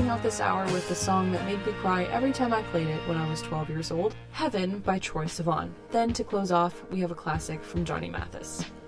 out this hour with the song that made me cry every time I played it when I was 12 years old, Heaven by Troye Sivan. Then to close off, we have a classic from Johnny Mathis.